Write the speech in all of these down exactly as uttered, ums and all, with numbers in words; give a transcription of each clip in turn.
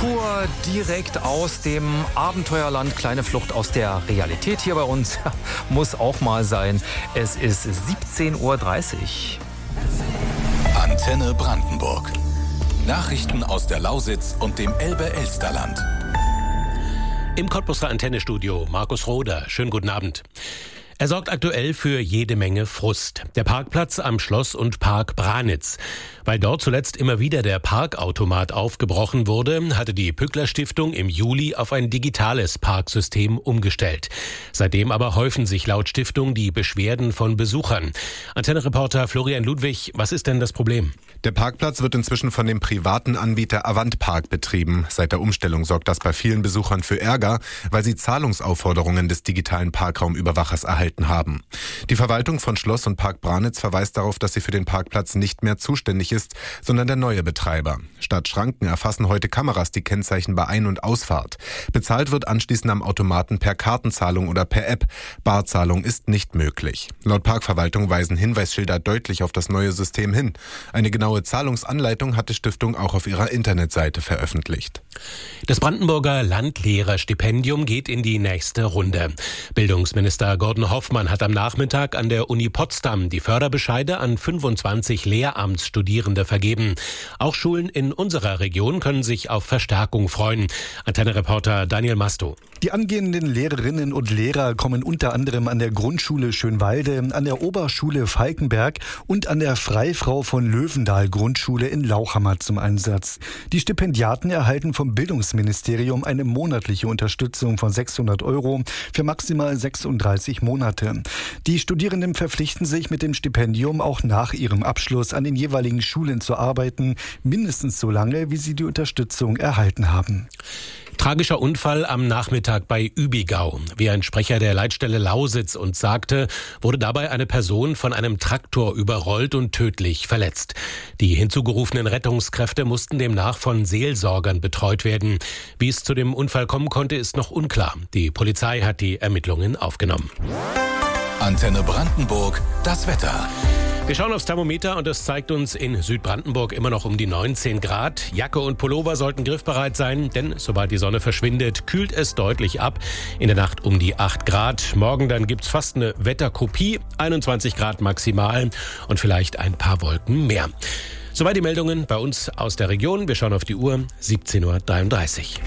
Tour direkt aus dem Abenteuerland. Kleine Flucht aus der Realität hier bei uns. Muss auch mal sein. Es ist siebzehn Uhr dreißig. Antenne Brandenburg. Nachrichten aus der Lausitz und dem Elbe-Elsterland. Im Cottbuser Antennestudio Markus Roder. Schönen guten Abend. Er sorgt aktuell für jede Menge Frust. Der Parkplatz am Schloss- und Park Branitz. Weil dort zuletzt immer wieder der Parkautomat aufgebrochen wurde, hatte die Pückler Stiftung im Juli auf ein digitales Parksystem umgestellt. Seitdem aber häufen sich laut Stiftung die Beschwerden von Besuchern. Antenne-Reporter Florian Ludwig, was ist denn das Problem? Der Parkplatz wird inzwischen von dem privaten Anbieter Avantpark betrieben. Seit der Umstellung sorgt das bei vielen Besuchern für Ärger, weil sie Zahlungsaufforderungen des digitalen Parkraumüberwachers erhalten haben. Die Verwaltung von Schloss und Park Branitz verweist darauf, dass sie für den Parkplatz nicht mehr zuständig ist, sondern der neue Betreiber. Statt Schranken erfassen heute Kameras die Kennzeichen bei Ein- und Ausfahrt. Bezahlt wird anschließend am Automaten per Kartenzahlung oder per App. Barzahlung ist nicht möglich. Laut Parkverwaltung weisen Hinweisschilder deutlich auf das neue System hin. Eine genaue Zahlungsanleitung hat die Stiftung auch auf ihrer Internetseite veröffentlicht. Das Brandenburger Landlehrerstipendium geht in die nächste Runde. Bildungsminister Gordon Hoffmann hat am Nachmittag an der Uni Potsdam die Förderbescheide an fünfundzwanzig Lehramtsstudierende vergeben. Auch Schulen in unserer Region können sich auf Verstärkung freuen. Antenne-Reporter Daniel Masto. Die angehenden Lehrerinnen und Lehrer kommen unter anderem an der Grundschule Schönwalde, an der Oberschule Falkenberg und an der Freifrau von Löwendahl Grundschule in Lauchhammer zum Einsatz. Die Stipendiaten erhalten vom Bildungsministerium eine monatliche Unterstützung von sechshundert Euro für maximal sechsunddreißig Monate. Die Studierenden verpflichten sich mit dem Stipendium auch nach ihrem Abschluss an den jeweiligen Schulen zu arbeiten, mindestens so lange, wie sie die Unterstützung erhalten haben. Tragischer Unfall am Nachmittag bei Übigau. Wie ein Sprecher der Leitstelle Lausitz uns sagte, wurde dabei eine Person von einem Traktor überrollt und tödlich verletzt. Die hinzugerufenen Rettungskräfte mussten demnach von Seelsorgern betreut werden. Wie es zu dem Unfall kommen konnte, ist noch unklar. Die Polizei hat die Ermittlungen aufgenommen. Antenne Brandenburg, das Wetter. Wir schauen aufs Thermometer und es zeigt uns in Südbrandenburg immer noch um die neunzehn Grad. Jacke und Pullover sollten griffbereit sein, denn sobald die Sonne verschwindet, kühlt es deutlich ab. In der Nacht um die acht Grad. Morgen dann gibt's fast eine Wetterkopie, einundzwanzig Grad maximal und vielleicht ein paar Wolken mehr. Soweit die Meldungen bei uns aus der Region. Wir schauen auf die Uhr, siebzehn Uhr dreiunddreißig.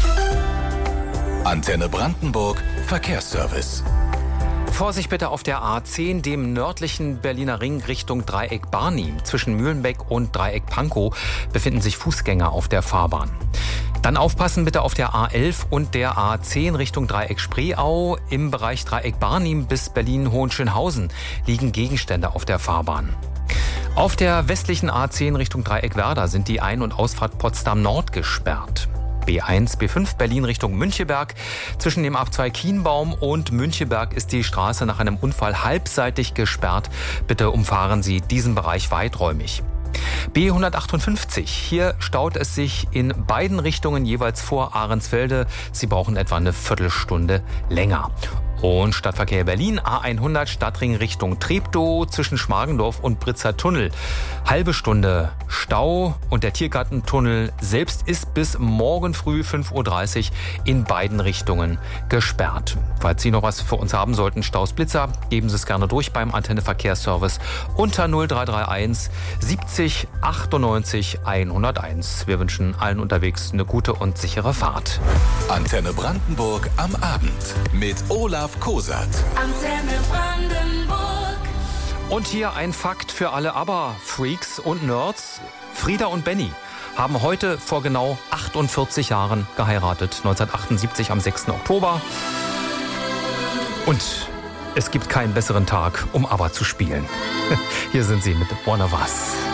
Antenne Brandenburg, Verkehrsservice. Vorsicht bitte auf der A zehn, dem nördlichen Berliner Ring Richtung Dreieck Barnim. Zwischen Mühlenbeck und Dreieck Pankow befinden sich Fußgänger auf der Fahrbahn. Dann aufpassen bitte auf der A elf und der A zehn Richtung Dreieck Spreeau. Im Bereich Dreieck Barnim bis Berlin-Hohenschönhausen liegen Gegenstände auf der Fahrbahn. Auf der westlichen A zehn Richtung Dreieck Werder sind die Ein- und Ausfahrt Potsdam Nord gesperrt. B eins, B fünf Berlin Richtung Müncheberg. Zwischen dem Abzweig Kienbaum und Müncheberg ist die Straße nach einem Unfall halbseitig gesperrt. Bitte umfahren Sie diesen Bereich weiträumig. B hundertachtundfünfzig. Hier staut es sich in beiden Richtungen jeweils vor Ahrensfelde. Sie brauchen etwa eine Viertelstunde länger. Und Stadtverkehr Berlin, A hundert Stadtring Richtung Treptow zwischen Schmargendorf und Britzer Tunnel. Halbe Stunde Stau und der Tiergartentunnel selbst ist bis morgen früh fünf Uhr dreißig in beiden Richtungen gesperrt. Falls Sie noch was für uns haben sollten, Staus, Blitzer, geben Sie es gerne durch beim Antenne Verkehrsservice unter null drei drei eins siebzig achtundneunzig hunderteins. Wir wünschen allen unterwegs eine gute und sichere Fahrt. Antenne Brandenburg am Abend mit Olaf Kosat. Antenne Brandenburg. Und hier ein Fakt für alle ABBA-Freaks und Nerds. Frieda und Benny haben heute vor genau achtundvierzig Jahren geheiratet. neunzehnhundertachtundsiebzig am sechsten Oktober. Und es gibt keinen besseren Tag, um ABBA zu spielen. Hier sind sie mit One of Us.